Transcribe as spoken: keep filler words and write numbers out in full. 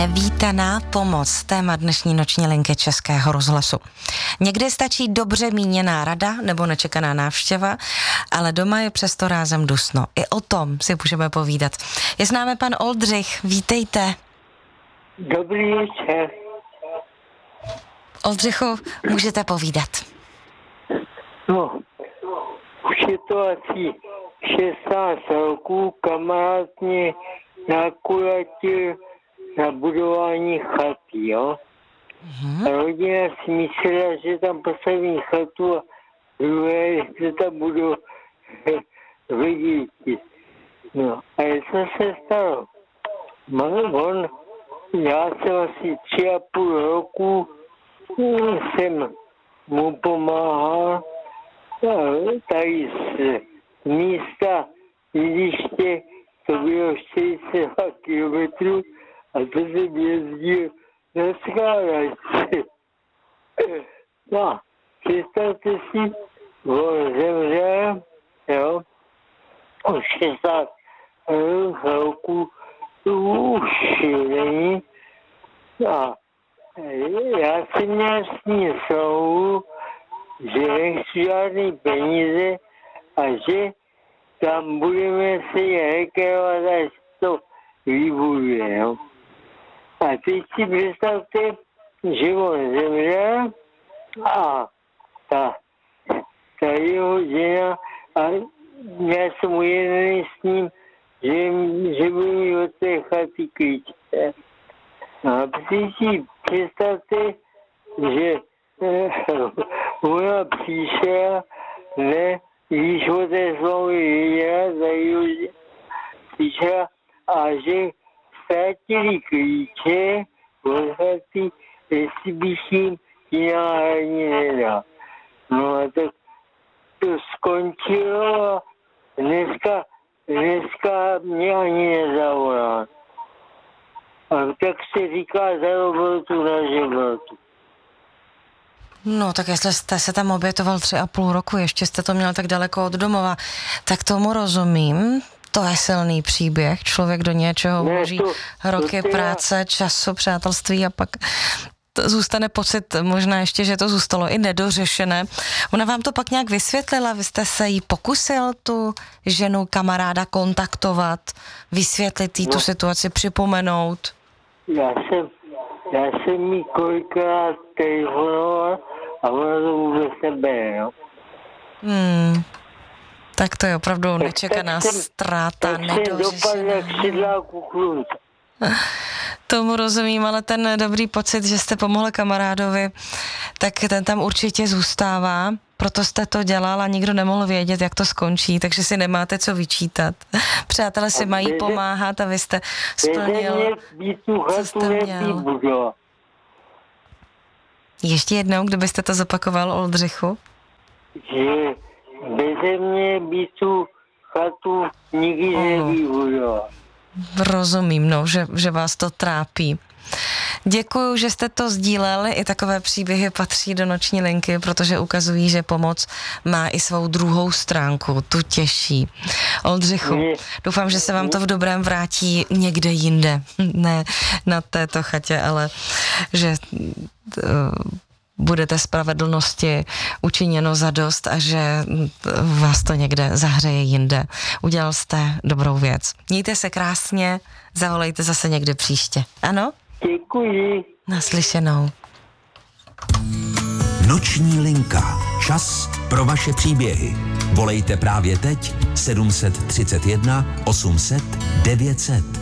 Vítaná pomoc, téma dnešní noční linky Českého rozhlasu. Někdy stačí dobře míněná rada nebo nečekaná návštěva, ale doma je přesto rázem dusno. I o tom si můžeme povídat. Je s námi pan Oldřich, vítejte. Dobrý večer. Oldřichu, můžete povídat. No, už je to asi šestnáct roků, kamarád mě nakulatil na budování chaty, jo. Mm-hmm. A rodina si myslela, že tam postaví chatu a druhé, že tam budou lidi. No, a co se stalo? On, já jsem asi tři a půl roku jsem mu pomáhal tady z místa bydliště, to bylo čtyřicet dva kilometrů, a to jsem jezdil na skládačce. No, představte si, on zemřel, jo, o šedesát roku, už není. A já jsem měl s ním smlouvu, že nechci žádný peníze a že tam budeme se rekreovat, až to vybuduje, jo. A teď si představte, že on zemřel a ta, ta jeho žena, a já jsem ujedený s ním, že, že budu mít od té chaty klíče. A teď si představte, že eh, ona přišla, ne, když o té slovy věděla, za jeho žena přišla a že ztratili klíče od chaty, jestli bych jim jiná hraní nedal. No a tak to skončilo a dneska, dneska mě ani nezavolal. A tak se říká za robotu na životu. No, tak jestli jste se tam obětoval tři a půl roku, ještě jste to měl tak daleko od domova, tak tomu rozumím. To je silný příběh. Člověk do něčeho vloží roky teda práce, času, přátelství a pak zůstane pocit možná ještě, že to zůstalo i nedořešené. Ona vám to pak nějak vysvětlila? Vy jste se jí pokusil tu ženu, kamaráda kontaktovat, vysvětlit jí no, tu situaci, připomenout? Já jsem, já jsem jí kolikrát telefonoval a ona to vůbec nebere, no. Hmm. Tak to je opravdu tak nečekaná tak jsem, ztráta, nedořešená. Tomu rozumím, ale ten dobrý pocit, že jste pomohli kamarádovi, tak ten tam určitě zůstává, proto jste to dělal a nikdo nemohl vědět, jak to skončí, takže si nemáte co vyčítat. Přátelé si mají pomáhat a vy jste splnil, co jste měl. Ještě jednou, kdybyste to zopakoval, Oldřichu? Že beze mě by tu chatu nikdy nevybudoval. Rozumím, no, že, že vás to trápí. Děkuju, že jste to sdíleli. I takové příběhy patří do noční linky, protože ukazují, že pomoc má i svou druhou stránku, tu těžší. Oldřichu, doufám, že se vám to v dobrém vrátí někde jinde. Ne na této chatě, ale že uh, budete spravedlnosti učiněno zadost a že vás to někde zahřeje jinde. Udělal jste dobrou věc. Mějte se krásně, zavolejte zase někdy příště. Ano? Děkuji. Naslyšenou. Noční linka. Čas pro vaše příběhy. Volejte právě teď sedm set třicet jedna osm set devět set.